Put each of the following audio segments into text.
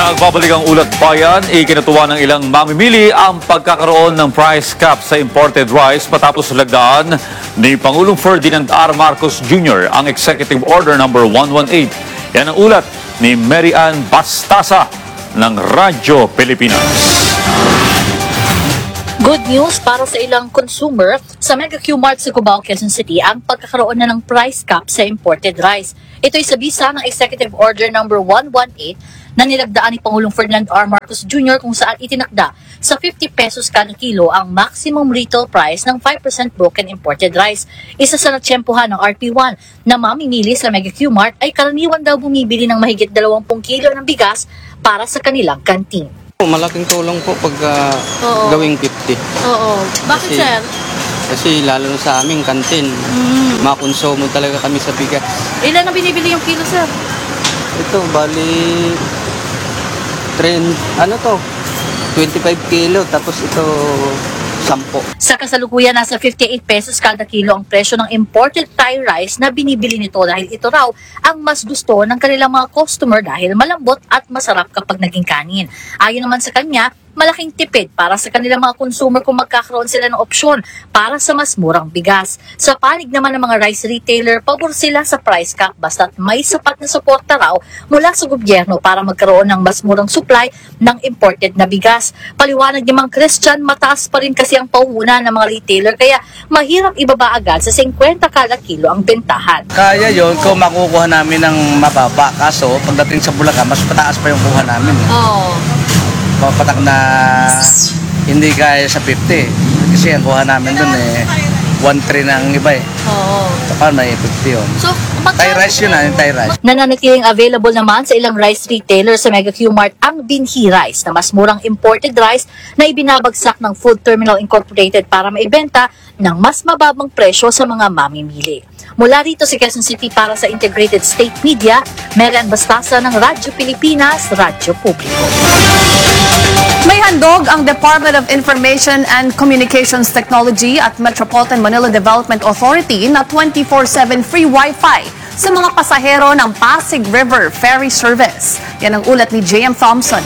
Nagbabalik ang ulat bayan, ikinatuwa ng ilang mamimili ang pagkakaroon ng price cap sa imported rice matapos lagdaan ni Pangulong Ferdinand R. Marcos Jr. ang Executive Order No. 118. Yan ang ulat ni Mary Ann Bastasa ng Radyo Pilipinas. Good news para sa ilang consumer sa Mega Q-Mart sa Cubao, Quezon City ang pagkakaroon na ng price cap sa imported rice. Ito ay sa bisa ng Executive Order No. 118 na nilagdaan ni Pangulong Ferdinand R. Marcos Jr. kung saan itinakda sa 50 pesos kada kilo ang maximum retail price ng 5% broken imported rice. Isa sa natsyempohan ng RP1 na mamimili sa Mega Q-Mart ay karaniwan daw bumibili ng mahigit 20 kilo ng bigas para sa kanilang kantin. Malaking tulong po pag gawing 50. Oo. Bakit, Kasi- sir? Kasi lalo na sa aming kantin, makonsumo talaga kami sa bigas. Ilan na binibili yung kilo, sir? Ito, bali, 25 kilo, tapos ito, 10. Sa kasalukuyan, nasa 58 pesos kada kilo ang presyo ng imported Thai rice na binibili nito dahil ito raw ang mas gusto ng kanilang mga customer dahil malambot at masarap kapag naging kanin. Ayon naman sa kanya, malaking tipid para sa kanilang mga consumer kung magkakaroon sila ng opsyon para sa mas murang bigas. Sa panig naman ng mga rice retailer, pabor sila sa price cap basta't may sapat na suporta raw mula sa gobyerno para magkaroon ng mas murang supply ng imported na bigas. Paliwanag ni Mang Christian, mataas pa rin kasi ang pauhunan ng mga retailer kaya mahirap ibaba agad sa 50 kada kilo ang bentahan. Kaya yon kung makukuha namin ng mababa. Kaso, pagdating sa Bulacan, mas pataas pa yung kuha namin. Oh. Papatak na hindi kaya sa 50. Kasi ang kuha namin dun 1-3 na ang iba Oo. Saka may 50 yun. So, Thai rice yun yung Thai rice. Nananatiling available naman sa ilang rice retailer sa Mega Q-Mart ang Binhi Rice na mas murang imported rice na ibinabagsak ng Food Terminal Incorporated para maibenta ng mas mababang presyo sa mga mamimili. Mula rito sa Quezon City para sa Integrated State Media, Mary Ann Bastasa ng Radyo Pilipinas, Radyo Publiko. May handog ang Department of Information and Communications Technology at Metropolitan Manila Development Authority na 24/7 free Wi-Fi sa mga pasahero ng Pasig River Ferry Service. Yan ang ulat ni J.M. Thompson.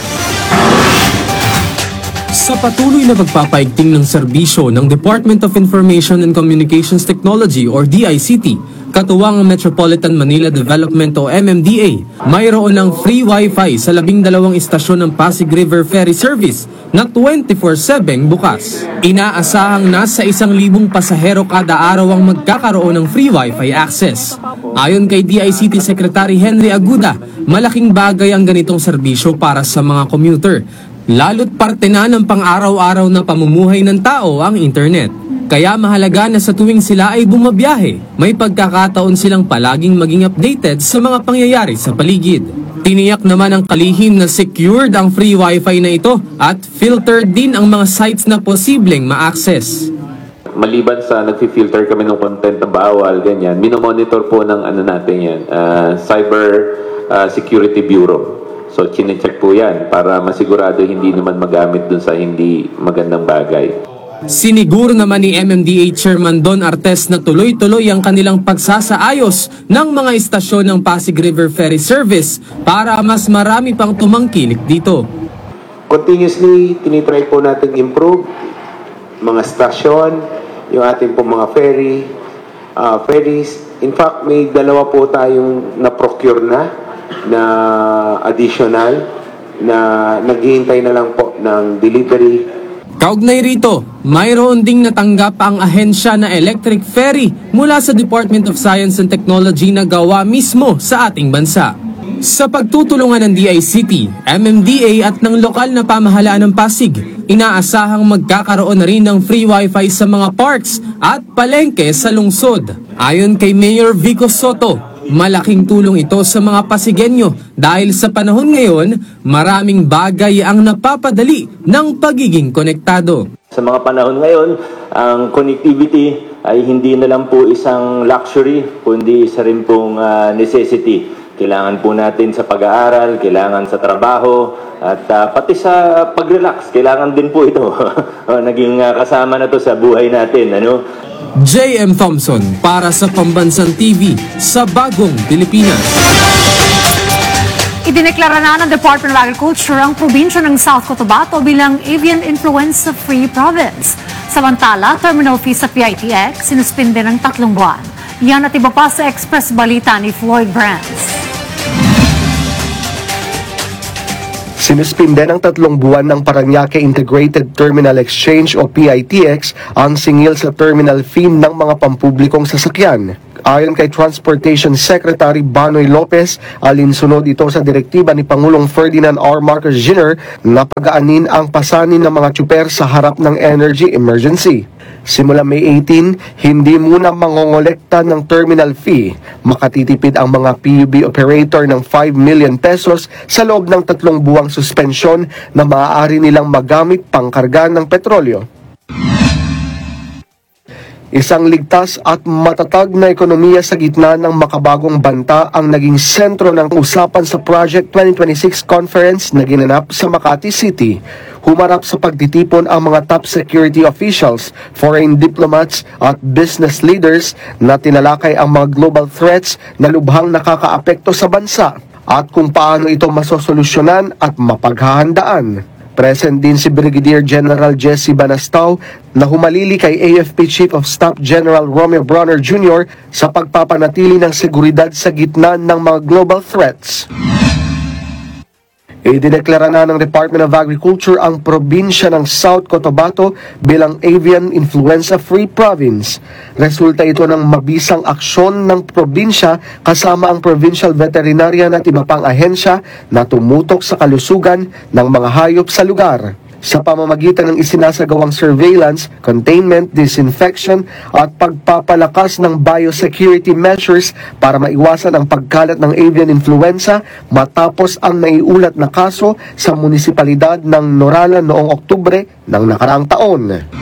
Sa patuloy na pagpapaigting ng serbisyo ng Department of Information and Communications Technology or DICT, katuwang ang Metropolitan Manila Development o MMDA, mayroon ng free Wi-Fi sa 12 istasyon ng Pasig River Ferry Service na 24/7 bukas. Inaasahang nasa 1,000 pasahero kada araw ang magkakaroon ng free Wi-Fi access. Ayon kay DICT Secretary Henry Aguda, malaking bagay ang ganitong serbisyo para sa mga commuter. Lalo't parte na ng pang-araw-araw na pamumuhay ng tao ang internet. Kaya mahalaga na sa tuwing sila ay bumabiyahe, may pagkakataon silang palaging maging updated sa mga pangyayari sa paligid. Tiniyak naman ang kalihim na secured ang free wifi na ito at filtered din ang mga sites na posibleng ma-access. Maliban sa nag-filter kami ng content na bawal, ganyan, minomonitor po ng natin yan, Cyber Security Bureau. So, chinecheck po yan para masigurado hindi naman magamit dun sa hindi magandang bagay. Siniguro naman ni MMDA Chairman Don Artes na tuloy-tuloy ang kanilang pagsasaayos ng mga istasyon ng Pasig River Ferry Service para mas marami pang tumangkilik dito. Continuously, tinitry po natin improve mga stasyon, yung ating po mga ferries. In fact, may 2 po tayong na-procure na additional na naghihintay na lang po ng delivery. Kaugnay rito, mayroon ding natanggap ang ahensya na electric ferry mula sa Department of Science and Technology na gawa mismo sa ating bansa. Sa pagtutulungan ng DICT, MMDA at ng lokal na pamahalaan ng Pasig, inaasahang magkakaroon na rin ng free wifi sa mga parks at palengke sa lungsod. Ayon kay Mayor Vico Soto, malaking tulong ito sa mga Pasigenyo dahil sa panahon ngayon, maraming bagay ang napapadali ng pagiging konektado. Sa mga panahon ngayon, ang connectivity ay hindi na lang po isang luxury, kundi isa rin pong necessity. Kailangan po natin sa pag-aaral, kailangan sa trabaho, at pati sa pag-relax, kailangan din po ito. Naging kasama na to sa buhay natin. J.M. Thompson para sa Pambansang TV sa Bagong Pilipinas. Idineklara na ng Department of Agriculture ang probinsya ng South Cotabato bilang avian influenza-free province. Samantala, terminal fee sa PITX sinuspinde ng 3 buwan. Yan at iba pa sa Express Balita ni Floyd Brands. Sinuspinde ng 3 buwan ng Parañaque Integrated Terminal Exchange o PITX ang singil sa terminal fee ng mga pampublikong sasakyan. Ayon kay Transportation Secretary Banoy Lopez, alinsunod ito sa direktiba ni Pangulong Ferdinand R. Marcos Jr. na pagaanin ang pasanin ng mga tsuper sa harap ng energy emergency. Simula May 18, hindi muna mangongolekta ng terminal fee. Makatitipid ang mga PUB operator ng 5 million pesos sa loob ng 3 buwang suspensyon na maaari nilang magamit pangkarga ng petrolyo. Isang ligtas at matatag na ekonomiya sa gitna ng makabagong banta ang naging sentro ng usapan sa Project 2026 Conference na ginanap sa Makati City. Humarap sa pagtitipon ang mga top security officials, foreign diplomats at business leaders na tinalakay ang mga global threats na lubhang nakakaapekto sa bansa at kung paano ito masosolusyonan at mapaghahandaan. Present din si Brigadier General Jesse Banastao na humalili kay AFP Chief of Staff General Romeo Bronner Jr. sa pagpapanatili ng seguridad sa gitna ng mga global threats. Idineklara na ng Department of Agriculture ang probinsya ng South Cotabato bilang avian influenza-free province. Resulta ito ng mabisang aksyon ng probinsya kasama ang Provincial Veterinarian at iba pang ahensya na tumutok sa kalusugan ng mga hayop sa lugar. Sa pamamagitan ng isinasagawang surveillance, containment, disinfection at pagpapalakas ng biosecurity measures para maiwasan ang pagkalat ng avian influenza matapos ang naiulat na kaso sa munisipalidad ng Norala noong Oktubre ng nakaraang taon.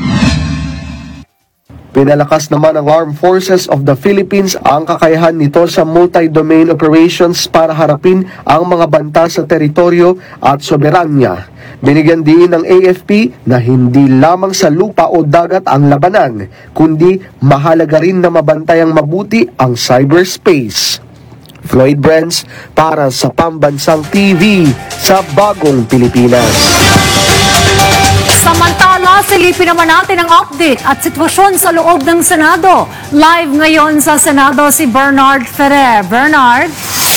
Pinalakas naman ng Armed Forces of the Philippines ang kakayahan nito sa multi-domain operations para harapin ang mga banta sa teritoryo at soberanya. Binigyan din ng AFP na hindi lamang sa lupa o dagat ang labanan, kundi mahalaga rin na mabantayang mabuti ang cyberspace. Floyd Brands para sa Pambansang TV sa Bagong Pilipinas. Samantala, silipin naman natin ang update at sitwasyon sa loob ng Senado. Live ngayon sa Senado si Bernard Ferrer. Bernard?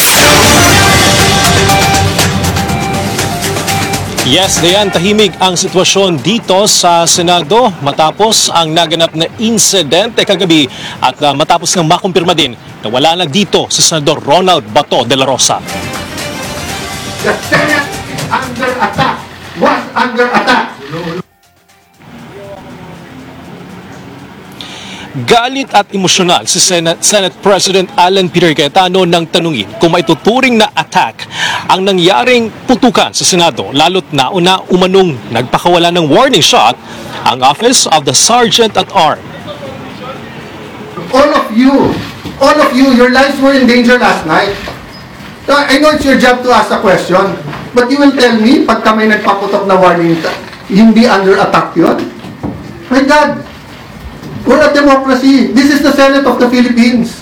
Yes, Dayan, tahimik ang sitwasyon dito sa Senado matapos ang naganap na insidente kagabi at matapos ng makumpirma din na wala na dito si Senador Ronald Bato de la Rosa. The Senate under attack, was under attack. Galit at emosyonal si Senate President Alan Peter Cayetano nang tanungin kung maituturing na attack ang nangyaring putukan sa Senado, lalo't nauna umanong nagpakawala ng warning shot ang Office of the Sergeant at Arms. All of you, your lives were in danger last night. So, I know it's your job to ask a question, but you will tell me, pagka may nagpaputok na warning, hindi under attack yun? My God! We're a democracy. This is the Senate of the Philippines.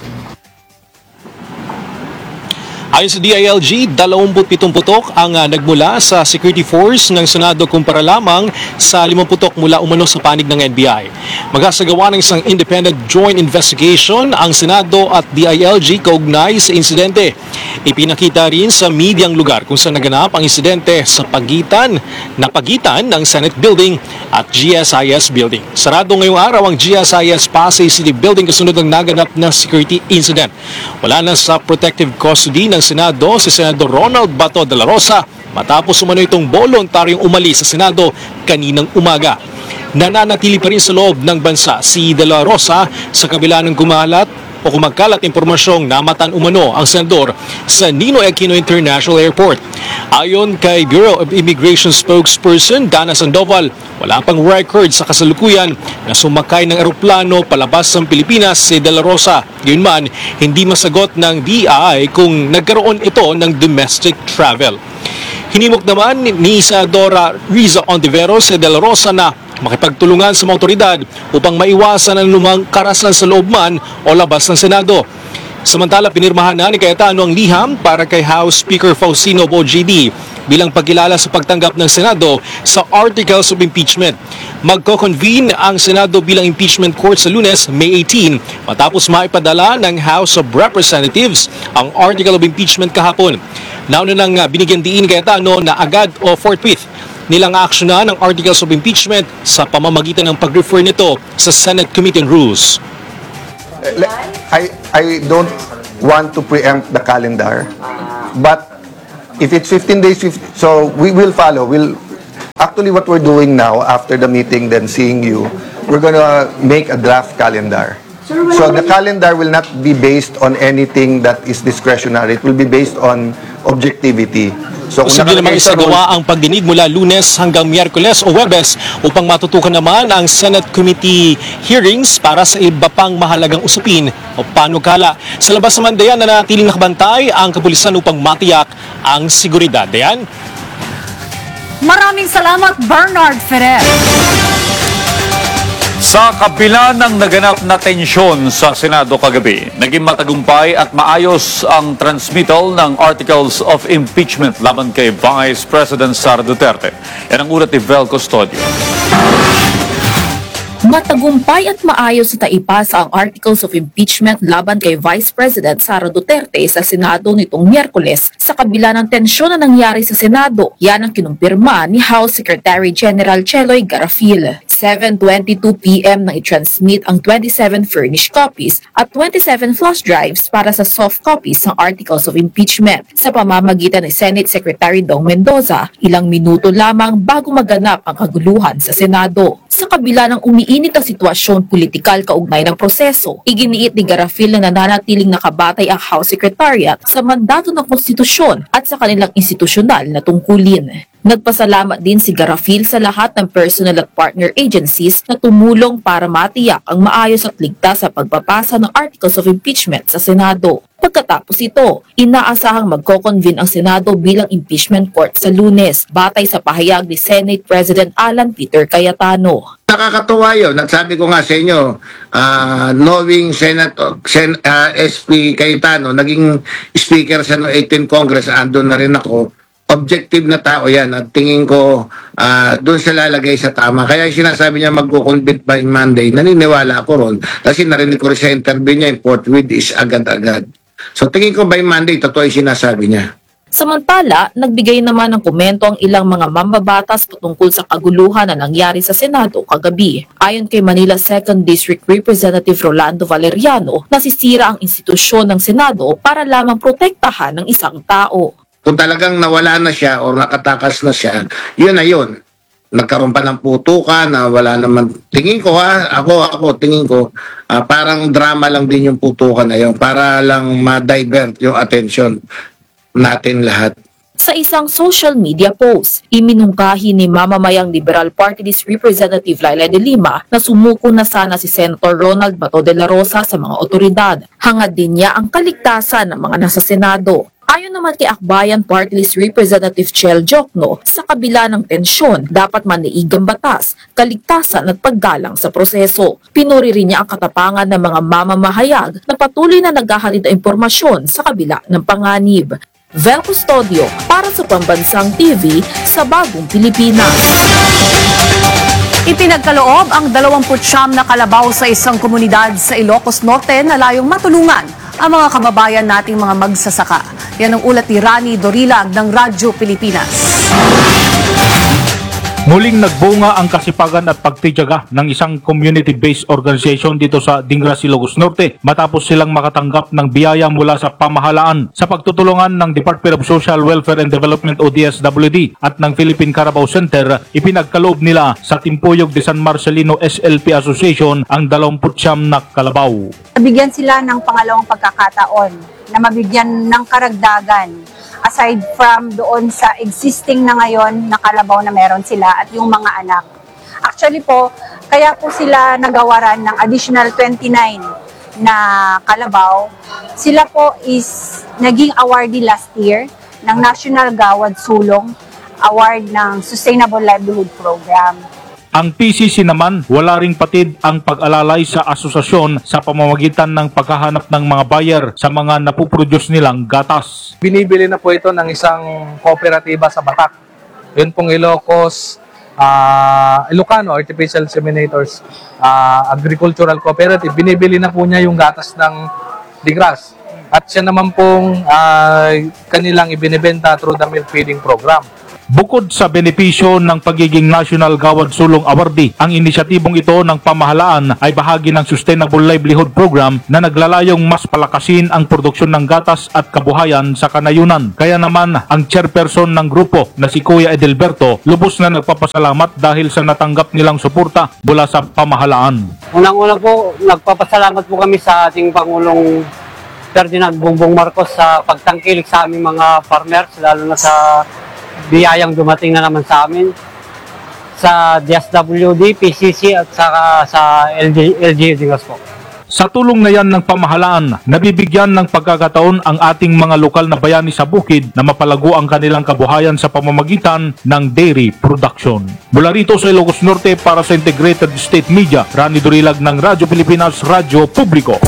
Ayon sa DILG, 27 putok ang nagmula sa security force ng Senado kumpara lamang sa 5 putok mula umano sa panig ng NBI. Magsasagawa ng isang independent joint investigation ang Senado at DILG kaugnay sa insidente. Ipinakita rin sa media ang lugar kung saan naganap ang insidente sa pagitan ng Senate Building at GSIS Building. Sarado ngayong araw ang GSIS Pasay City Building kasunod ng naganap na security incident. Wala na sa protective custody ng Senado si Senador Ronald Bato de la Rosa matapos umano itong voluntaryong umalis sa Senado kaninang umaga. Nananatili pa rin sa loob ng bansa si de la Rosa sa kabila ng kumagkalat impormasyong namatan umano ang senador sa Ninoy Aquino International Airport. Ayon kay Bureau of Immigration spokesperson Dana Sandoval, wala pang record sa kasalukuyan na sumakay ng eroplano palabas ng Pilipinas si De La Rosa. Gayunman, hindi masagot ng BI kung nagkaroon ito ng domestic travel. Hinimok naman ni Senadora Riza Ontiveros si De La Rosa na makipagtulungan sa mga otoridad upang maiwasan ang lumang karasan sa loob man o labas ng Senado. Samantala, pinirmahan na ni Cayetano ang liham para kay House Speaker Faustino OJD bilang pagkilala sa pagtanggap ng Senado sa Articles of Impeachment. Magko-convene ang Senado bilang impeachment court sa Lunes, May 18, matapos maipadala ng House of Representatives ang Article of Impeachment kahapon. Nauna nang binigyan diin ni Cayetano na agad o forthwith nilang aaksyonan ng Articles of Impeachment sa pamamagitan ng pag-refer nito sa Senate Committee on Rules. I don't want to preempt the calendar, but if it's 15 days, so we will follow. Actually, what we're doing now, after the meeting, then seeing you, we're gonna make a draft calendar. So the calendar will not be based on anything that is discretionary. It will be based on objectivity. So Posible namang isagawa ang pagdinig mula Lunes hanggang Miyerkules o Huwebes upang matutukan naman ang Senate Committee hearings para sa iba pang mahalagang usapin o panukala. Sa labas naman, Dayan, nanatiling nakabantay ang kapulisan upang matiyak ang seguridad. Dayan? Maraming salamat, Bernard Ferrer. Sa kabila ng naganap na tensyon sa Senado kagabi, naging matagumpay at maayos ang transmittal ng Articles of Impeachment laban kay Vice President Sara Duterte. Yan ang ulat ni Vel Custodio. Matagumpay at maayos sa taipasa ang Articles of Impeachment laban kay Vice President Sara Duterte sa Senado nitong Miyerkules sa kabila ng tensyon na nangyari sa Senado. Yan ang kinumpirma ni House Secretary General Cheloy Garafil. 7:22 p.m. nang i-transmit ang 27 furnished copies at 27 flash drives para sa soft copies ng Articles of Impeachment sa pamamagitan ni Senate Secretary Dong Mendoza ilang minuto lamang bago maganap ang kaguluhan sa Senado. Sa kabila ng umiinit na sitwasyon politikal kaugnay ng proseso, iginiit ni Garafil na nananatiling nakabatay ang House Secretariat sa mandato ng konstitusyon at sa kanilang institusyonal na tungkulin. Nagpasalamat din si Garafil sa lahat ng personal at partner agencies na tumulong para matiyak ang maayos at ligtas sa pagpapasa ng Articles of Impeachment sa Senado. Pagkatapos ito, inaasahang magko-convene ang Senado bilang impeachment court sa Lunes, batay sa pahayag ni Senate President Alan Peter Cayetano. Nakakatuwa yun. At sabi ko nga sa inyo, knowing SP Cayetano, naging speaker sa 18th Congress, andun na rin ako. Objective na tao yan at tingin ko doon siya lalagay sa tama. Kaya yung sinasabi niya magko-convene by Monday, naniniwala ako ron. Kasi narinig ko rin sa interview niya, yung forthwith is agad-agad. So tingin ko by Monday, totoo yung sinasabi niya. Samantala, nagbigay naman ng komento ang ilang mga mambabatas patungkol sa kaguluhan na nangyari sa Senado kagabi. Ayon kay Manila 2nd District Representative Rolando Valeriano, nasisira ang institusyon ng Senado para lamang protektahan ng isang tao. Kung talagang nawala na siya o nakatakas na siya, yun na yun. Nagkaroon pa ng putukan na wala naman. Tingin ko tingin ko, parang drama lang din yung putukan na yun para lang ma-divert yung attention natin lahat. Sa isang social media post, iminungkahi ni mamamayang Liberal Party List Representative Laila de Lima na sumuko na sana si Senator Ronald Bato de la Rosa sa mga otoridad. Hangad din niya ang kaligtasan ng mga nasa Senado. Ayon naman kay Akbayan Party List Representative Chel Jokno, sa kabila ng tensyon, dapat maniigang batas, kaligtasan at paggalang sa proseso. Pinuri rin niya ang katapangan ng mga mamamahayag na patuloy na naghahalid ng impormasyon sa kabila ng panganib. Vel Custodio para sa Pambansang TV sa Bagong Pilipinas. Ipinagkaloob ang 29 na kalabaw sa isang komunidad sa Ilocos Norte na layong matulungan ang mga kababayan nating mga magsasaka. Yan ang ulat ni Rani Dorilag ng Radyo Pilipinas. Muling nagbunga ang kasipagan at pagtitiyaga ng isang community-based organization dito sa Dingas, Ilocos Norte matapos silang makatanggap ng biyaya mula sa pamahalaan sa pagtutulungan ng Department of Social Welfare and Development o DSWD at ng Philippine Carabao Center. Ipinagkaloob nila sa Timpuyog de San Marcelino SLP Association ang 29 na kalabaw. Nabigyan sila ng pangalawang pagkakataon na mabigyan ng karagdagan aside from doon sa existing na ngayon na kalabaw na meron sila at yung mga anak. Actually po, kaya po sila nagawaran ng additional 29 na kalabaw. Sila po is naging awardee last year ng National Gawad Sulong Award ng Sustainable Livelihood Program. Ang PCC naman, wala ring patid ang pag-alalay sa asosasyon sa pamamagitan ng paghahanap ng mga buyer sa mga napuproduce nilang gatas. Binibili na po ito ng isang kooperatiba sa Batak. Yun pong Ilocos, Ilocano Artificial Inseminators Agricultural Cooperative. Binibili na po niya yung gatas ng Digras. At siya naman pong kanilang ibinibenta through the milk feeding program. Bukod sa benepisyo ng pagiging National Gawad Sulong Awardee, ang inisyatibong ito ng pamahalaan ay bahagi ng Sustainable Livelihood Program na naglalayong mas palakasin ang produksyon ng gatas at kabuhayan sa kanayunan. Kaya naman, ang chairperson ng grupo na si Kuya Edelberto, lubos na nagpapasalamat dahil sa natanggap nilang suporta mula sa pamahalaan. Unang-una po, nagpapasalamat po kami sa ating Pangulong Ferdinand Bongbong Marcos sa pagtangkilik sa aming mga farmers, lalo na sa biyayang dumating na naman sa amin sa DSWD, PCC at saka sa LGU Digras po. Sa tulong na yan ng pamahalaan, nabibigyan ng pagkakataon ang ating mga lokal na bayani sa bukid na mapalago ang kanilang kabuhayan sa pamamagitan ng dairy production. Mula rito sa Ilocos Norte para sa Integrated State Media, Rani Durilag ng Radyo Pilipinas, Radyo Publiko.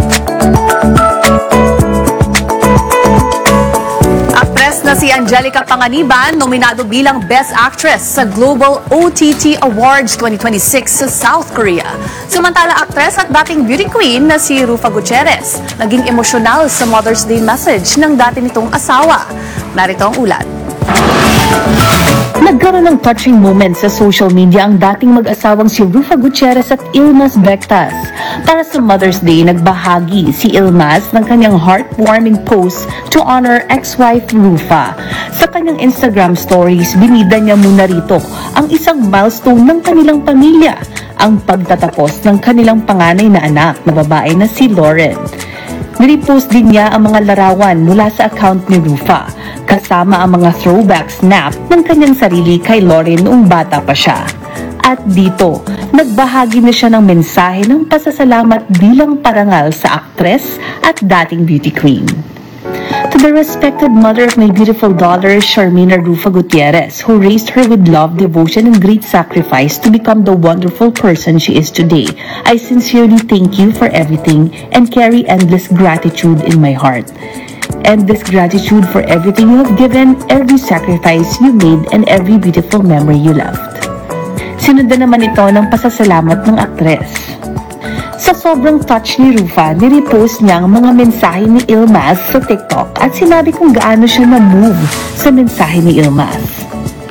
Actress na si Angelica Panganiban, nominado bilang Best Actress sa Global OTT Awards 2026 sa South Korea. Samantala, actress at dating beauty queen na si Rufa Gutierrez, naging emosyonal sa Mother's Day message ng dati nitong asawa. Narito ang ulat. Nagkaroon ng touching moment sa social media ang dating mag-asawang si Rufa Gutierrez at Ilmas Bectas. Para sa Mother's Day, nagbahagi si Ilmas ng kanyang heartwarming post to honor ex-wife Rufa. Sa kanyang Instagram stories, binida niya muna rito ang isang milestone ng kanilang pamilya, ang pagtatapos ng kanilang panganay na anak na babae na si Lauren. Nirepost din niya ang mga larawan mula sa account ni Rufa, kasama ang mga throwback snap ng kanyang sarili kay Lauren noong bata pa siya. At dito, nagbahagi na siya ng mensahe ng pasasalamat bilang parangal sa aktres at dating beauty queen. To the respected mother of my beautiful daughter, Charmina Rufa Gutierrez, who raised her with love, devotion, and great sacrifice to become the wonderful person she is today, I sincerely thank you for everything and carry endless gratitude in my heart. Endless gratitude for everything you have given, every sacrifice you made, and every beautiful memory you left. Sinundan naman ito ng pasasalamat ng aktres. Sa sobrang touch ni Rufa, nirepost niya ang mga mensahe ni Ilmas sa TikTok at sinabi kung gaano siya na-move sa mensahe ni Ilmas.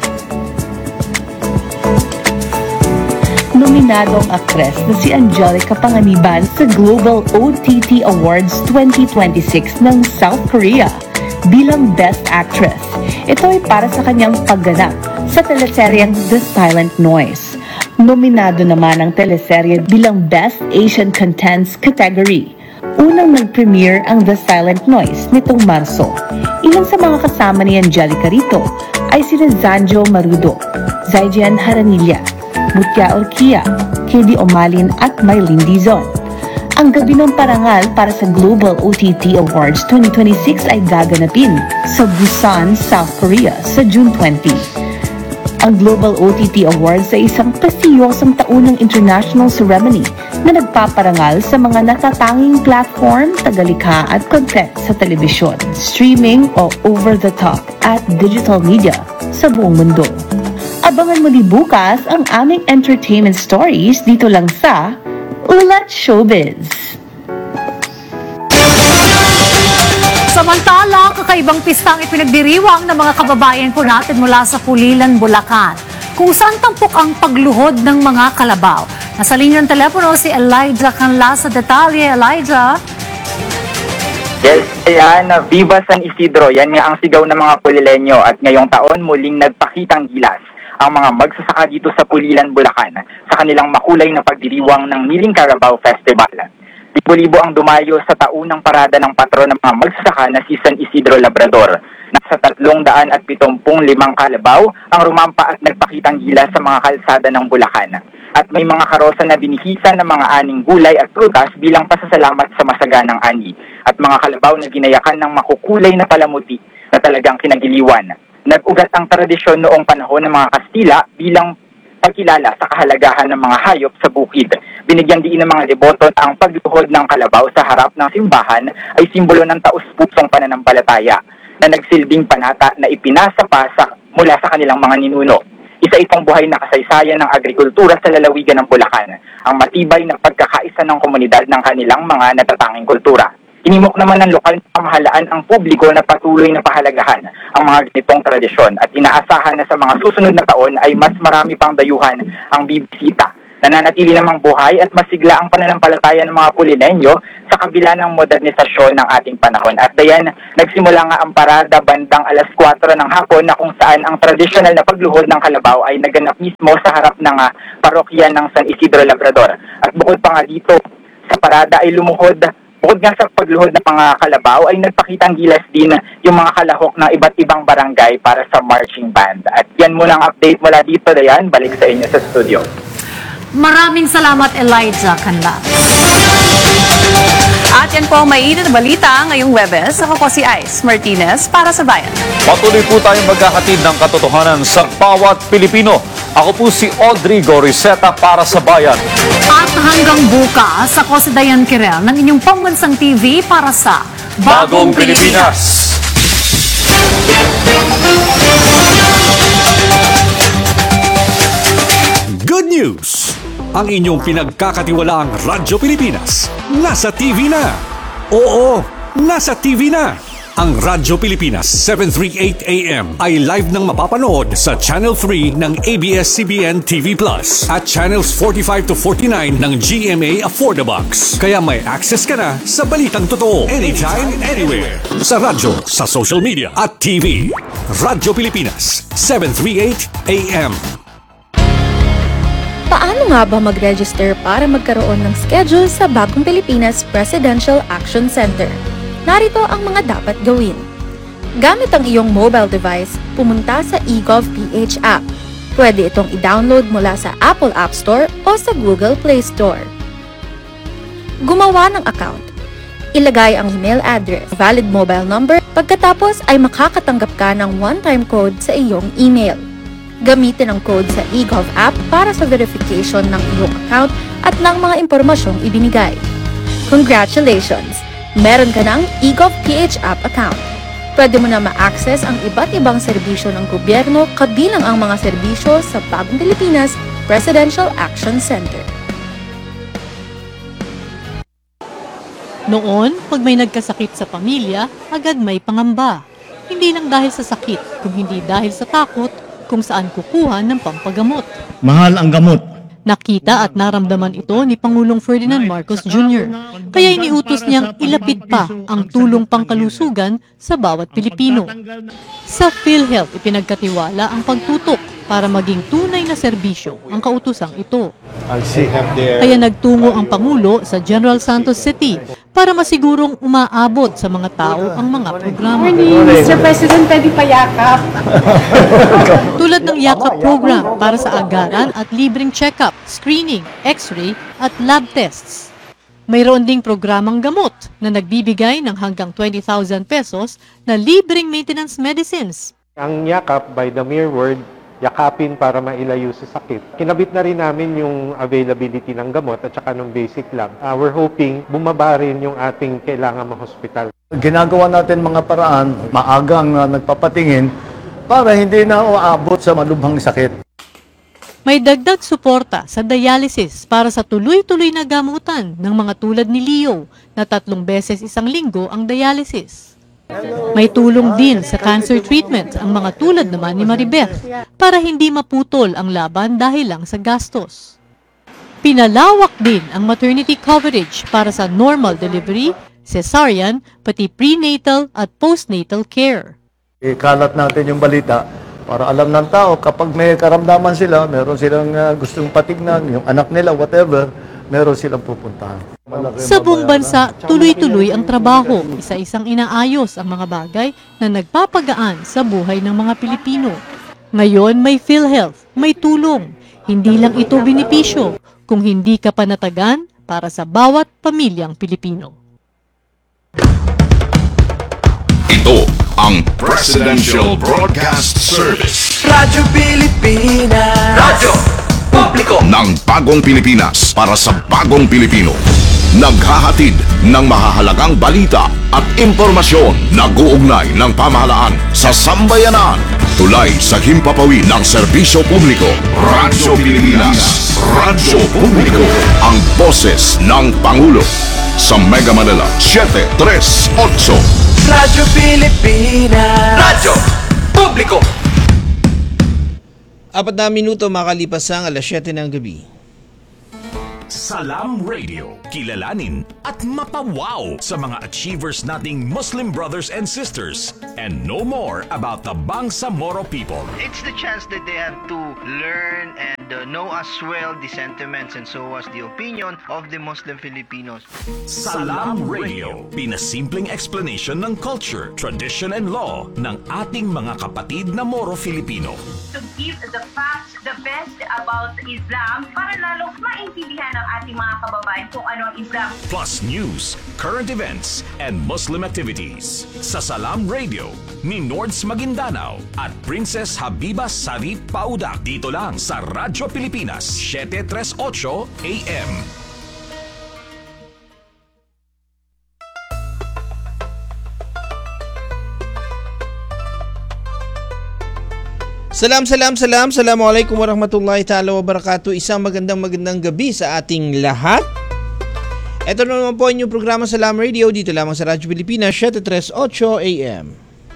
Nominado ang aktres na si Angelica Panganiban sa Global OTT Awards 2026 ng South Korea bilang Best Actress. Ito ay para sa kanyang pagganap sa teleseryeng The Silent Noise. Nominado naman ang teleserye bilang Best Asian Contents category. Unang nag-premiere ang The Silent Noise nitong Marso. Ilan sa mga kasama ni Angelica rito ay sina Zanjo Marudo, Zaijian Haranilla, Mutya Orkia, Kedi Omalin at Mylene Dizon. Ang gabi ng parangal para sa Global OTT Awards 2026 ay gaganapin sa Busan, South Korea sa June 20. Ang Global OTT Awards ay isang prestiyosong taunang international ceremony na nagpaparangal sa mga natatanging platform, tagalikha at content sa telebisyon, streaming o over-the-top at digital media sa buong mundo. Abangan muli bukas ang aming entertainment stories dito lang sa Ulat Showbiz. Samantala, kakaibang pistang ipinagdiriwang ng mga kababayan po natin mula sa Pulilan, Bulacan, kung saan tampok ang pagluhod ng mga kalabaw. Nasa linyang telepono si Elijah Canla sa detalye. Elijah? Yes, ayan, Viva San Isidro, yan nga ang sigaw ng mga Pulilenyo at ngayong taon muling nagpakitang gilas ang mga magsasaka dito sa Pulilan, Bulacan sa kanilang makulay na pagdiriwang ng Miling Carabao Festival. Libo-libo ang dumayo sa taunang parada ng patron ng mga magsasaka na si San Isidro Labrador. Nasa 375 kalabaw ang rumampa at nagpakitang gilas sa mga kalsada ng Bulacan. At may mga karosa na binihisan ng mga aning gulay at prutas bilang pasasalamat sa masaganang ani. At mga kalabaw na ginayakan ng makukulay na palamuti na talagang kinagiliwan. Nag-ugat ang tradisyon noong panahon ng mga Kastila bilang nagpapakilala sa kahalagahan ng mga hayop sa bukid. Binigyan din ng mga deboto na ang pagluhod ng kalabaw sa harap ng simbahan ay simbolo ng taus-pusong pananampalataya na nagsilbing panata na ipinasa pa mula sa kanilang mga ninuno. Isa itong buhay na kasaysayan ng agrikultura sa lalawigan ng Bulacan, ang matibay na pagkakaisa ng komunidad ng kanilang mga natatanging kultura. Inimok naman ng lokal na pamahalaan ang publiko na patuloy na pahalagahan ang mga ganitong tradisyon at inaasahan na sa mga susunod na taon ay mas marami pang dayuhan ang bibisita. Nananatili namang buhay at masigla ang pananampalataya ng mga Pulilenyo sa kabila ng modernisasyon ng ating panahon. At dayan, nagsimula nga ang parada bandang 4:00 ng hapon na kung saan ang tradisyonal na pagluhod ng kalabaw ay naganap mismo sa harap ng parokya ng San Isidro Labrador. At bukod pa nga dito, sa parada ay bukod nga sa pagluhod ng mga kalabaw, ay nagpakitang gilas din yung mga kalahok ng iba't ibang barangay para sa marching band. At yan muna ang update mula dito, Dayan. Balik sa inyo sa studio. Maraming salamat, Elijah Canlas. At yan po ang mainit na balita ngayong Webes. Ako po si Ice Martinez para sa Bayan. Patuloy po tayong magkakatid ng katotohanan sa bawat Pilipino. Ako po si Audrey Goriseta para sa Bayan. At hanggang bukas, ako si Dayan Kirel ng inyong pambansang TV para sa Bagong Pilipinas. Good news! Ang inyong pinagkakatiwalaang Radyo Pilipinas nasa TV na. Oo, nasa TV na. Ang Radyo Pilipinas 738 AM ay live nang mapapanood sa Channel 3 ng ABS-CBN TV Plus at Channels 45 to 49 ng GMA Affordabox. Kaya may access ka na sa balitang totoo anytime, anywhere. Sa radyo, sa social media at TV. Radyo Pilipinas 738 AM. Paano nga ba mag-register para magkaroon ng schedule sa Bagong Pilipinas Presidential Action Center? Narito ang mga dapat gawin. Gamit ang iyong mobile device, pumunta sa eGov.ph app. Pwede itong i-download mula sa Apple App Store o sa Google Play Store. Gumawa ng account. Ilagay ang email address, valid mobile number, pagkatapos ay makakatanggap ka ng one-time code sa iyong email. Gamitin ang code sa eGov app para sa verification ng iyong account at ng mga impormasyong ibinigay. Congratulations! Meron ka ng eGov.ph app account. Pwede mo na ma-access ang iba't ibang serbisyo ng gobyerno kabilang ang mga serbisyo sa Bagong Pilipinas Presidential Action Center. Noon, pag may nagkasakit sa pamilya, agad may pangamba. Hindi lang dahil sa sakit, kung hindi dahil sa takot kung saan kukuha ng pampagamot. Mahal ang gamot. Nakita at naramdaman ito ni Pangulong Ferdinand Marcos Jr. Kaya iniutos niyang ilapit pa ang tulong pangkalusugan sa bawat Pilipino. Sa PhilHealth, ipinagkatiwala ang pagtutok para maging tunay na serbisyo ang kautosang ito. Kaya nagtungo ang Pangulo sa General Santos City para masigurong umaabot sa mga tao ang mga programa. Mr. President, pwede pa yakap. Tulad ng yakap program para sa agaran at libreng check-up, screening, x-ray at lab tests. Mayroon ding programang gamot na nagbibigay ng hanggang 20,000 pesos na libreng maintenance medicines. Ang yakap, by the mere word, yakapin para mailayo sa sakit. Kinabit na rin namin yung availability ng gamot at saka ng basic lab. We're hoping bumaba rin yung ating kailangan ma-hospital. Ginagawa natin mga paraan, maagang nagpapatingin para hindi na uabot sa malubhang sakit. May dagdag suporta sa dialysis para sa tuloy-tuloy na gamutan ng mga tulad ni Leo na 3 beses isang linggo ang dialysis. May tulong din sa cancer treatment ang mga tulad naman ni Maribeth para hindi maputol ang laban dahil lang sa gastos. Pinalawak din ang maternity coverage para sa normal delivery, cesarean, pati prenatal at postnatal care. Ikalat natin yung balita para alam ng tao kapag may karamdaman sila, meron silang gustong patignan, yung anak nila, whatever, meron silang pupuntahan. Sa buong bansa, tuloy-tuloy ang trabaho, isa-isang inaayos ang mga bagay na nagpapagaan sa buhay ng mga Pilipino. Ngayon may PhilHealth, may tulong. Hindi lang ito benepisyo, kung hindi ka panatagan para sa bawat pamilyang Pilipino. Ito ang Presidential Broadcast Service. Radyo Pilipinas. Radyo ng bagong Pilipinas para sa bagong Pilipino. Naghahatid ng mahahalagang balita at impormasyon na guugnay ng pamahalaan sa sambayanan. Tulay sa himpapawid ng serbisyo publiko. Radyo Pilipinas. Radyo Publiko. Ang boses ng Pangulo. Sa Mega Manila, 738. Radyo Pilipinas. Radyo Publiko. 4 na minuto makalipas ang alas 7 ng gabi. Salam Radio. Kilalanin at mapawaw sa mga achievers nating Muslim brothers and sisters and know more about the Bangsamoro people. It's the chance that they have to learn and know as well the sentiments and so as the opinion of the Muslim Filipinos. Salam Radio. Pinasimpleng explanation ng culture, tradition and law ng ating mga kapatid na Moro Filipino. To give the facts, the best about Islam para lalo maintindihan ng ating mga kababayan kung ano ang Islam. Plus news, current events, and Muslim activities. Sa Salam Radio ni Nords Maguindanao at Princess Habiba Sarip Paudak. Dito lang sa Radyo Pilipinas, 738 AM. Assalamualaikum warahmatullahi ta'ala wabarakatuh. Isang magandang gabi sa ating lahat. Ito na naman po inyong programa Salam Radio dito lamang sa Radyo Pilipinas 738 AM.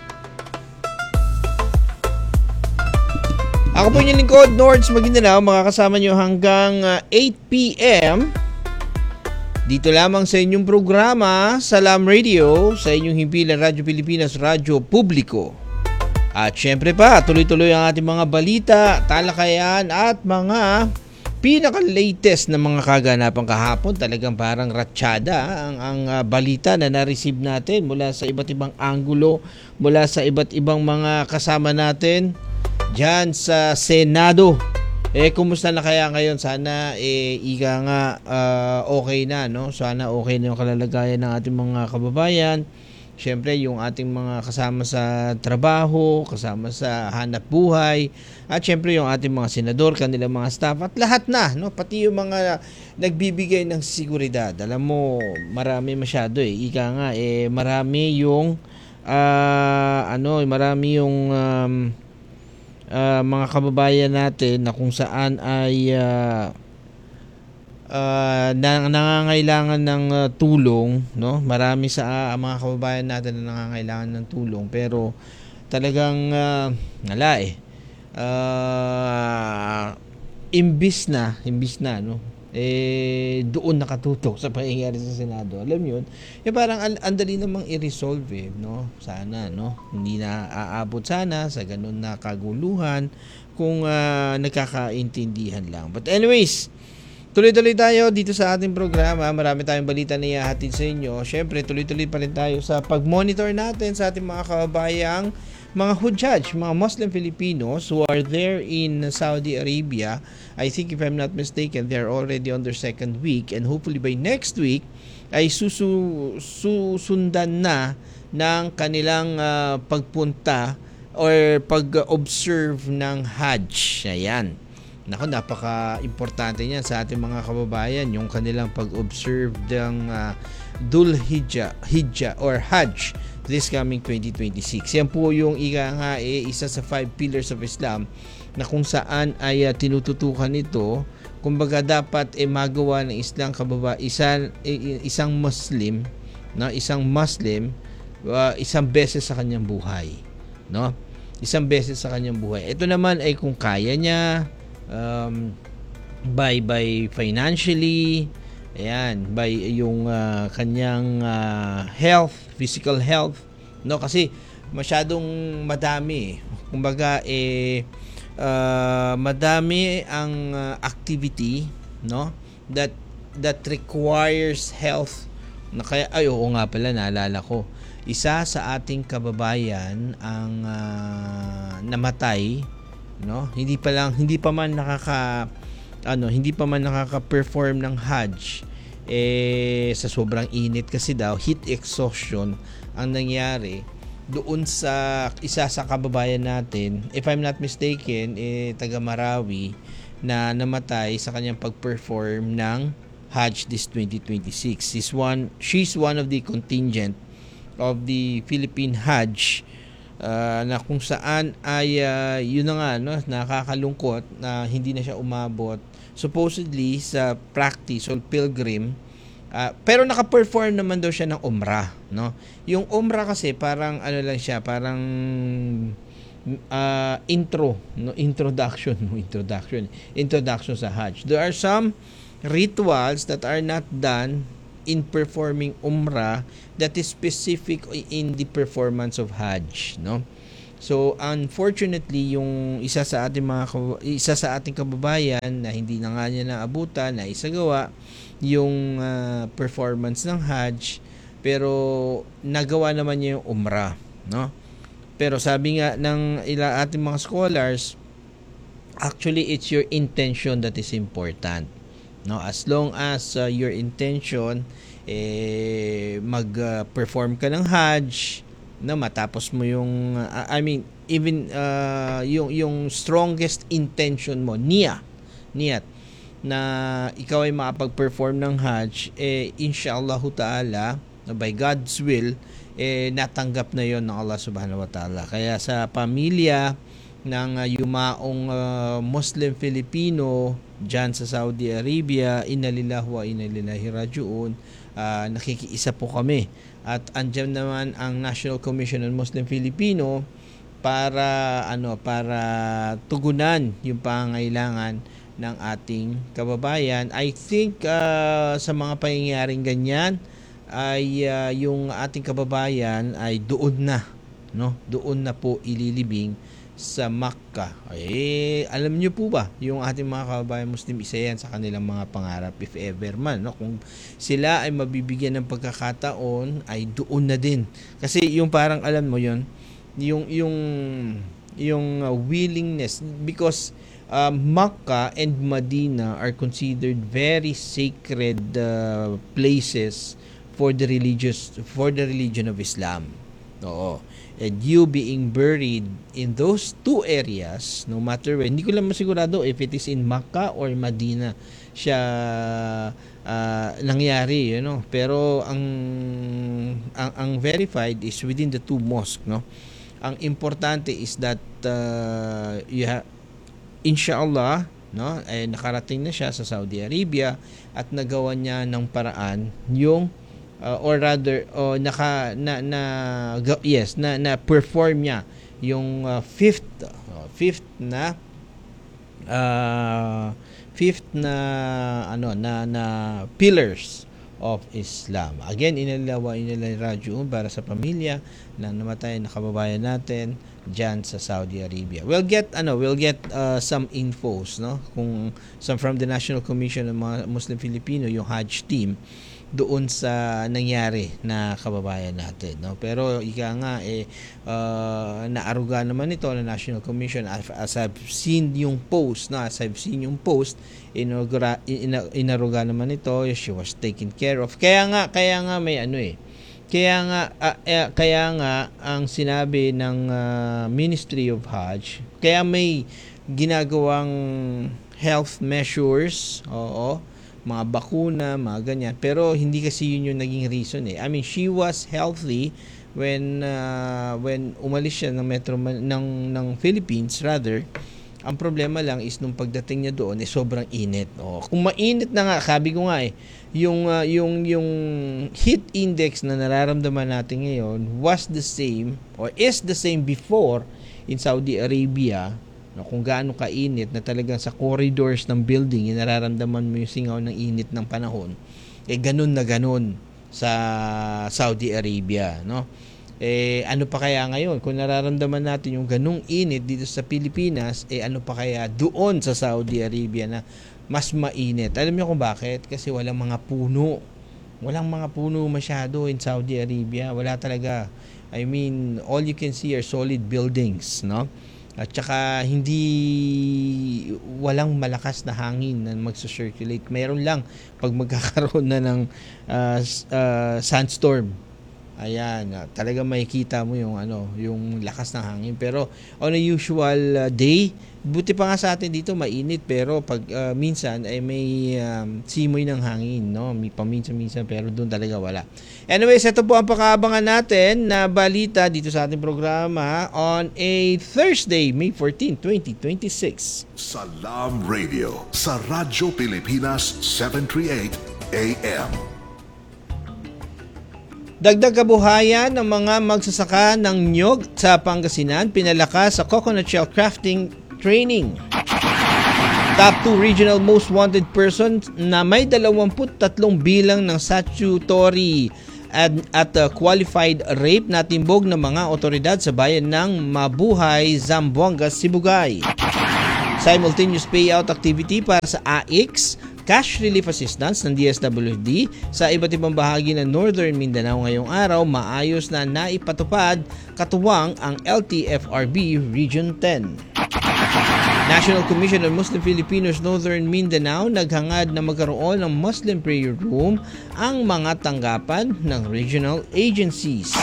Ako po inyong lingkod, Nords Maguindanao, makakasama nyo hanggang 8 PM. Dito lamang sa inyong programa Salam Radio sa inyong himpilan Radyo Pilipinas, Radyo Publiko. At syempre pa, tuloy-tuloy ang ating mga balita, talakayan at mga pinaka-latest na mga kaganapan kahapon. Talagang parang ratsyada ang balita na na-receive natin mula sa iba't ibang anggulo, mula sa iba't ibang mga kasama natin dyan sa Senado. Kumusta na kaya ngayon? Sana okay na, no? Sana okay na yung kalalagayan ng ating mga kababayan. Siyempre, yung ating mga kasama sa trabaho, kasama sa hanap buhay, at siyempre yung ating mga senador, kanilang mga staff, at lahat na, no? Pati yung mga nagbibigay ng seguridad. Alam mo, marami masyado Ika nga, marami yung mga kababayan natin na kung saan ay nangangailangan ng tulong, no? Marami sa mga kababayan natin na nangangailangan ng tulong, pero talagang imbis na no, doon nakatutok sa pangyayari sa Senado. Alam mo yun, parang andali namang i-resolve, no? Sana, no, hindi na aabot sana sa ganun na kaguluhan kung nagkakaintindihan lang. But anyways, tuloy-tuloy tayo dito sa ating programa. Marami tayong balita na ihahatid sa inyo. Siyempre, tuloy-tuloy pa rin tayo sa pag-monitor natin sa ating mga kababayang mga Hujjaj, mga Muslim Filipinos who are there in Saudi Arabia. I think if I'm not mistaken, they're already on their second week, and hopefully by next week ay susundan na ng kanilang pagpunta or pag-observe ng Hajj. Ayan. Naku, napaka-importante niyan sa ating mga kababayan, yung kanilang pag-observe ng Dhul Hijjah or Hajj this coming 2026. Yan po yung isa sa 5 pillars of Islam na kung saan ay tinututukan ito. Kumbaga dapat magawa ng isang Muslim, no? Isang beses sa kanyang buhay, no? Isang beses sa kanyang buhay. Ito naman ay kung kaya niya, by financially, by yung kanyang health, physical health, no? Kasi masyadong madami, kumbaga madami ang activity, no, that requires health, na kaya oo nga pala, naalala ko, isa sa ating kababayan ang namatay, no? Hindi pa man nakaka-perform ng Hajj sa sobrang init kasi daw, heat exhaustion ang nangyari doon sa isa sa kababayan natin, if I'm not mistaken, taga Marawi, na namatay sa kanyang pag-perform ng Hajj this 2026. She's one of the contingent of the Philippine Hajj na kung saan ay yun na nga, no, nakakalungkot na hindi na siya umabot supposedly sa practice or pilgrim. Pero naka-perform naman daw siya ng umrah, no? Yung umrah kasi parang ano lang siya, parang introduction sa Hajj. There are some rituals that are not done in performing umrah that is specific in the performance of Hajj, no? So unfortunately, yung isa sa ating kababayan na hindi na nga niya naabutan, na isagawa yung performance ng Hajj, pero nagawa naman niya yung umrah, no? Pero sabi nga ng ating mga scholars, actually it's your intention that is important, no? As long as your intention mag-perform ka ng Hajj, no, matapos mo yung even yung strongest intention mo, niyat na ikaw ay makapag-perform ng Hajj, inshallah ta'ala, by God's will, natanggap na yon ng Allah subhanahu wa ta'ala. Kaya sa pamilya ng yumaong Muslim Filipino dyan sa Saudi Arabia, inna lillahi wa inna ilaihi raji'un, nakikiisa po kami. At andyan naman ang National Commission on Muslim Filipino para tugunan yung pangangailangan ng ating kababayan. I think sa mga pangyayaring ganyan ay yung ating kababayan ay doon na po ililibing sa Makkah. Alam niyo po ba, yung ating mga kababayan Muslim, isa yan sa kanilang mga pangarap, if ever man, no? Kung sila ay mabibigyan ng pagkakataon, ay doon na din. Kasi yung parang alam mo yon, yung willingness, because Makkah and Medina are considered very sacred places for the religion of Islam. Oo. And you being buried in those two areas, no matter where, hindi ko lang masigurado if it is in Makkah or Medina siya nangyari, pero ang verified is within the two mosques, no. Ang importante is that inshallah, no, nakarating na siya sa Saudi Arabia at nagawa niya ng paraan yung or rather na perform niya yung fifth na pillars of Islam. Again, inalilahi raji'un para sa pamilya na namatay na kababayan natin diyan sa Saudi Arabia. We'll get some infos, no, kung some from the National Commission of Muslim Filipino, yung Hajj team, doon sa nangyari na kababayan natin, no. Pero ika nga naaruga naman ito na National Commission, as I've seen yung post, inaruga naman ito, she was taken care of. Kaya nga may kaya nga ang sinabi ng Ministry of Hajj, kaya may ginagawang health measures, mga bakuna, mga ganyan. Pero hindi kasi yun yung naging reason . I mean, she was healthy when umalis siya ng Philippines rather. Ang problema lang is nung pagdating niya doon sobrang init. Kung mainit na nga, sabi ko nga yung heat index na nararamdaman natin ngayon was the same or is the same before in Saudi Arabia. Kung gaano kainit na talagang sa corridors ng building, nararamdaman mo yung singaw ng init ng panahon, ganun na ganun sa Saudi Arabia, no? Ano pa kaya ngayon? Kung nararamdaman natin yung ganung init dito sa Pilipinas, ano pa kaya doon sa Saudi Arabia na mas mainit? Alam niyo kung bakit? Kasi walang mga puno. Walang mga puno masyado in Saudi Arabia. Wala talaga. I mean, all you can see are solid buildings, no? At saka walang malakas na hangin na magsa-circulate. Meron lang pag magkakaroon na ng sandstorm. Ayan, talaga makikita mo yung yung lakas ng hangin. Pero on a usual day, buti pa nga sa atin dito mainit, pero pag minsan ay may simoy ng hangin, no? May paminsan-minsan, pero doon talaga wala. Anyways, ito po ang pakaabangan natin na balita dito sa ating programa on a Thursday, May 14, 2026. Salam Radio sa Radyo Pilipinas 738 AM. Dagdag kabuhayan ng mga magsasaka ng niyog sa Pangasinan, pinalakas sa coconut shell crafting training. Top 2 regional most wanted person na may 23 bilang ng statutory at qualified rape na timbog ng mga otoridad sa bayan ng Mabuhay, Zamboanga, Sibugay. Simultaneous payout activity para sa AIX, cash relief assistance ng DSWD sa iba't ibang bahagi ng Northern Mindanao ngayong araw, maayos na naipatupad katuwang ang LTFRB Region 10. National Commission on Muslim Filipinos Northern Mindanao naghangad na magkaroon ng Muslim prayer room ang mga tanggapan ng regional agencies.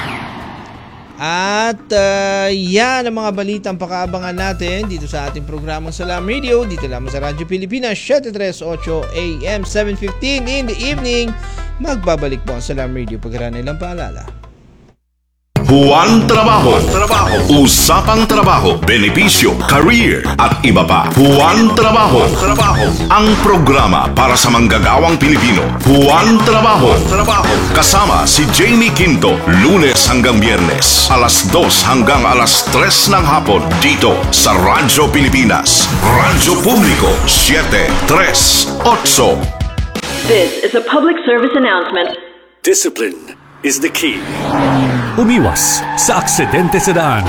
At yan ang mga balitang pakaabangan natin dito sa ating programang Salam Radio, dito lamang sa Radyo Pilipinas 738 AM 7:15 in the evening. Magbabalik po ang Salam Radio pagkaraan ilang paalala. Buwan Trabaho. Usapang trabaho, benepisyo, career at iba pa. Buwan Trabaho. Ang programa para sa manggagawang Pilipino. Buwan Trabaho. Kasama si Jamie Quinto, Lunes hanggang Biyernes, alas 2 hanggang alas 3 ng hapon dito sa Radyo Pilipinas. Radyo Publiko 738. This is a public service announcement. Discipline is the key. Umiwas sa aksidente sa daan.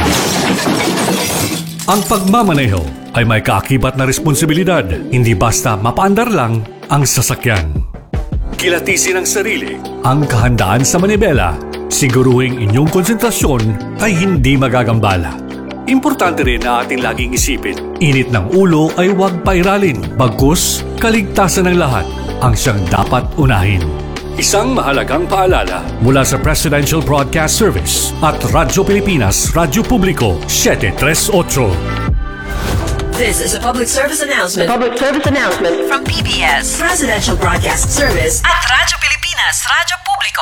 Ang pagmamaneho ay may kaakibat na responsibilidad, hindi basta mapaandar lang ang sasakyan. Kilatisin ang sarili, ang kahandaan sa manibela, siguruhing inyong konsentrasyon ay hindi magagambala. Importante rin na ating laging isipin, init ng ulo ay huwag pairalin, bagkus kaligtasan ng lahat ang siyang dapat unahin. Isang mahalagang paalala mula sa Presidential Broadcast Service at Radyo Pilipinas, Radyo Publiko 738. This is a public service announcement. From PBS, Presidential Broadcast Service at Radyo Pilipinas, Radyo Publiko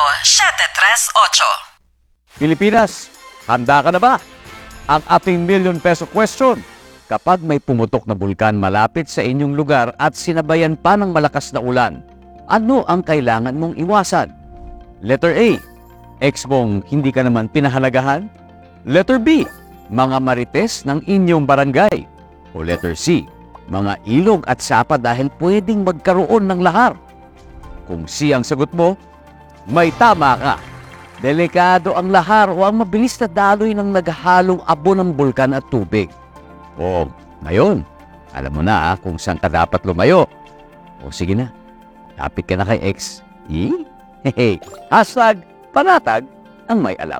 738. Pilipinas, handa ka na ba? Ang ating million peso question. Kapag may pumutok na bulkan malapit sa inyong lugar at sinabayan pa ng malakas na ulan, ano ang kailangan mong iwasan? Letter A, ex mong hindi ka naman pinahalagahan? Letter B, mga marites ng inyong barangay? O letter C, mga ilog at sapa dahil pwedeng magkaroon ng lahar? Kung C ang sagot mo, may tama ka. Delikado ang lahar o ang mabilis na daloy ng naghahalong abo ng bulkan at tubig. O, ngayon, alam mo na kung saan ka dapat lumayo. O sige na. Lapit ka na kay X. Hehe. Hashtag panatag ang may alam.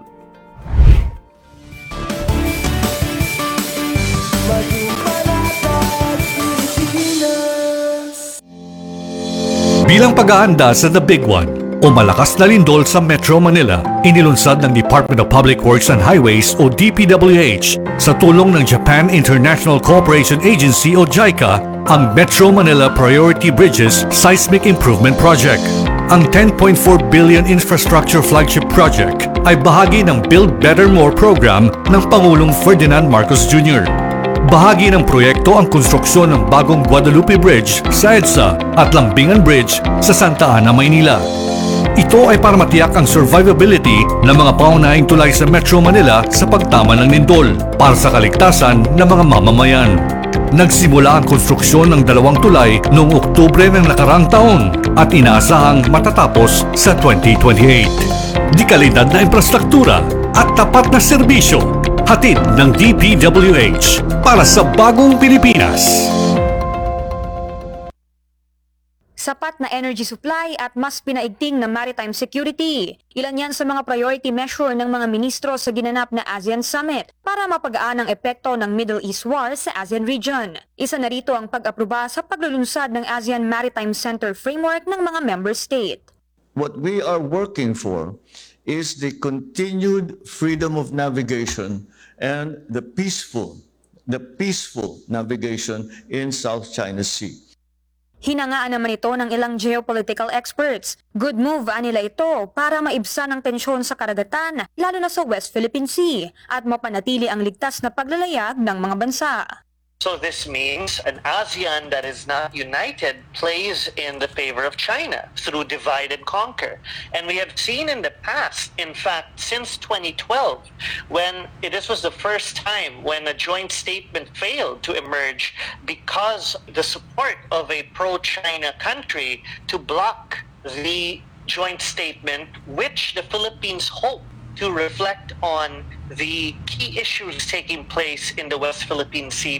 Bilang pag-aanda sa The Big One o malakas na lindol sa Metro Manila, inilunsad ng Department of Public Works and Highways o DPWH sa tulong ng Japan International Cooperation Agency o JICA ang Metro Manila Priority Bridges Seismic Improvement Project. Ang 10.4 billion infrastructure flagship project ay bahagi ng Build Better More program ng Pangulong Ferdinand Marcos Jr. Bahagi ng proyekto ang konstruksyon ng bagong Guadalupe Bridge sa EDSA at Lambingan Bridge sa Santa Ana, Maynila. Ito ay para matiyak ang survivability ng mga pangunahing tulay sa Metro Manila sa pagtama ng lindol para sa kaligtasan ng mga mamamayan. Nagsimula ang konstruksyon ng 2 tulay noong Oktubre ng nakarang taon at inaasahang matatapos sa 2028. Di kalidad na infrastruktura at tapat na serbisyo, hatid ng DPWH para sa bagong Pilipinas. Sapat na energy supply at mas pinaigting na maritime security. Ilan yan sa mga priority measure ng mga ministro sa ginanap na ASEAN Summit para mapagaan ang epekto ng Middle East War sa ASEAN region. Isa na rito ang pag-aproba sa paglulunsad ng ASEAN Maritime Center Framework ng mga member state. What we are working for is the continued freedom of navigation and the peaceful navigation in South China Sea. Hinangaan naman ito ng ilang geopolitical experts. Good move nila ito para maibsan ang tensyon sa karagatan, lalo na sa West Philippine Sea, at mapanatili ang ligtas na paglalayag ng mga bansa. So this means an ASEAN that is not united plays in the favor of China through divide and conquer. And we have seen in the past, in fact, since 2012, when this was the first time when a joint statement failed to emerge because the support of a pro-China country to block the joint statement, which the Philippines hope to reflect on the key issues taking place in the West Philippine Sea.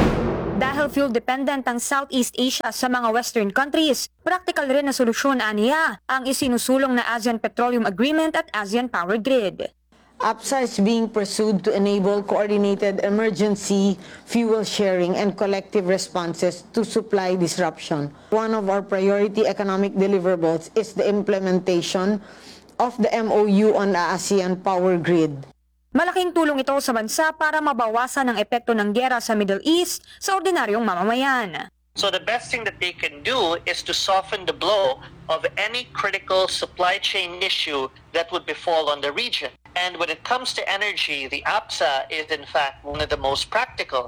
Dahil fuel-dependent ang Southeast Asia sa mga Western countries, practical rin na solusyon aniya ang isinusulong na ASEAN Petroleum Agreement at ASEAN Power Grid. APSA is being pursued to enable coordinated emergency fuel sharing and collective responses to supply disruption. One of our priority economic deliverables is the implementation of the MOU on the ASEAN Power Grid. Malaking tulong ito sa bansa para mabawasan ang epekto ng giyera sa Middle East sa ordinaryong mamamayan. So the best thing that they can do is to soften the blow of any critical supply chain issue that would befall on the region. And when it comes to energy, the APSA is in fact one of the most practical.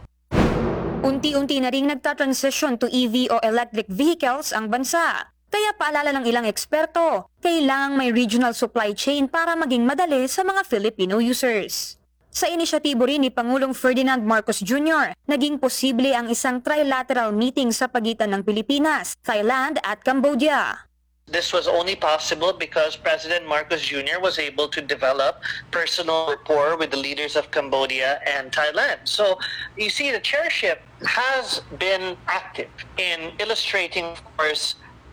Unti-unti na ring nagta-transition to EV o electric vehicles ang bansa. Kaya paalala ng ilang eksperto, kailangang may regional supply chain para maging madali sa mga Filipino users. Sa inisyatibo rin ni Pangulong Ferdinand Marcos Jr., naging posible ang isang trilateral meeting sa pagitan ng Pilipinas, Thailand at Cambodia. This was only possible because President Marcos Jr. was able to develop personal rapport with the leaders of Cambodia and Thailand. So you see, the chairship has been active in illustrating, of course,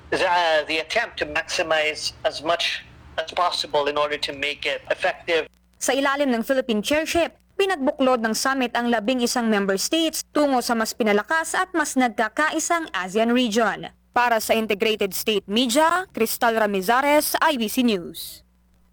the attempt to maximize as much as possible in order to make it effective. Sa ilalim ng Philippine chairship, pinagbuklod ng summit ang 11 member states tungo sa mas pinalakas at mas nagkakaisang ASEAN region. Para sa Integrated State Media, Cristal Ramizares, IBC News.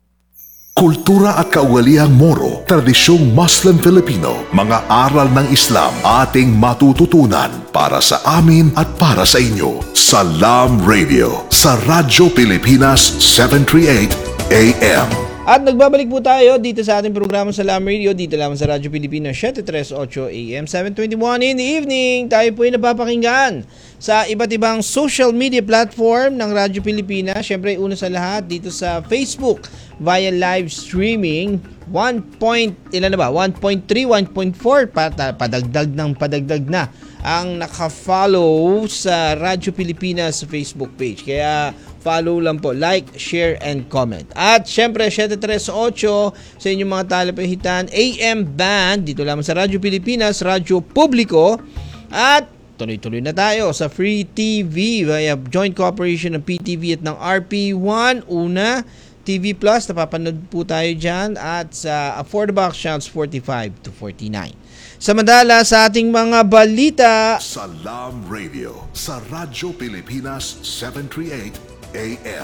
Kultura at kaugaliang Moro, tradisyong Muslim Filipino, mga aral ng Islam ating matututunan para sa amin at para sa inyo. Salam Radio sa Radyo Pilipinas 738 AM. At nagbabalik po tayo dito sa ating programa Salam Radio, dito lamang sa Radyo Pilipinas 738 AM, 7:21 in the evening. Tayo po ay napapakinggan sa iba't ibang social media platform ng Radyo Pilipinas. Siyempre, una sa lahat dito sa Facebook via live streaming. 1.3, 1.4, padagdag na ang nakafollow sa Radyo Pilipinas sa Facebook page. Kaya follow lang po, like, share, and comment. At syempre, 738 sa inyong mga talapahitan, AM band, dito lamang sa Radyo Pilipinas, Radyo Publiko. At tuloy-tuloy na tayo sa Free TV via joint cooperation ng PTV at ng RP1. Una, TV Plus, napapanood po tayo dyan, at sa Affordable Channels 45 to 49. Samantala sa ating mga balita, Salam Radio sa Radyo Pilipinas 738 AM.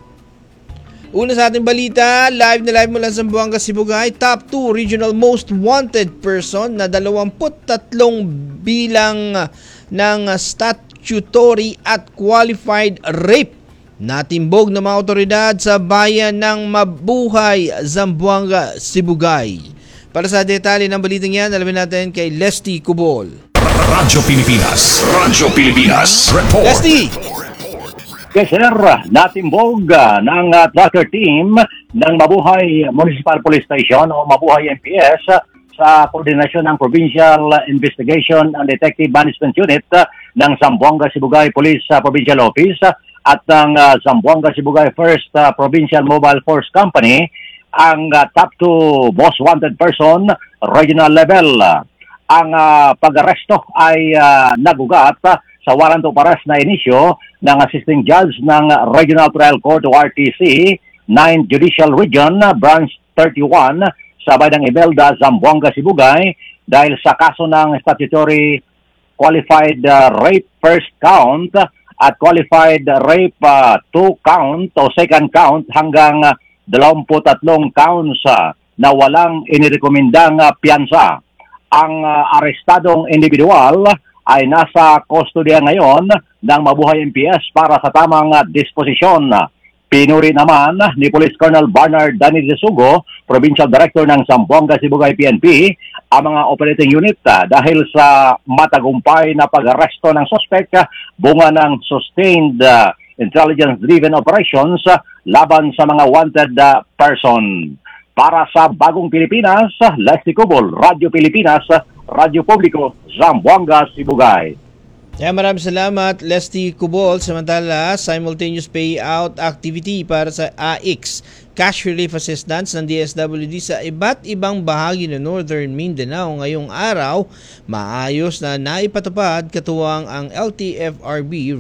Una sa ating balita, live na live mula sa Zamboanga, Sibugay, top 2 regional most wanted person na 23 bilang ng statutory at qualified rape. Natimbog ng mga otoridad sa bayan ng Mabuhay, Zamboanga, Sibugay. Para sa detalye ng balitang yan, alamin natin kay Leslie Cubol. Radyo Pilipinas. Radyo Pilipinas. Report. Leslie! Yes, sir. Natimbog ng tracker team ng Mabuhay Municipal Police Station o Mabuhay MPS sa koordinasyon ng Provincial Investigation and Detective Management Unit ng Zamboanga Sibugay Police Provincial Office at ng Zamboanga Sibugay First Provincial Mobile Force Company ang top 2 most wanted person regional level. Ang pag-aresto ay nagugat sa warrant of arrest na inisyo ng Assisting Judge ng Regional Trial Court o RTC 9 Judicial Region Branch 31 sa Bayan ng Imelda, Zamboanga, Sibugay dahil sa kaso ng statutory qualified rape first count at qualified rape 2 count o second count hanggang 23 counts na walang inirekomendang piyansa. Ang arestadong individual ay nasa kustodiya ngayon ng Mabuhay MPS para sa tamang disposisyon. Pinuri naman ni Police Colonel Bernard Danny de Sugo, Provincial Director ng Zamboanga Sibugay PNP, ang mga operating unit dahil sa matagumpay na pag-aresto ng suspect bunga ng sustained intelligence-driven operations laban sa mga wanted person. Para sa Bagong Pilipinas, Leslie Cubol, Radyo Pilipinas, Radyo Publiko, Zamboanga, Sibugay. Maraming salamat, Leslie Cubol. Samantala, simultaneous payout activity para sa AIX, Cash Relief Assistance ng DSWD sa iba't ibang bahagi ng Northern Mindanao ngayong araw, maayos na naipatupad katuwang ang LTFRB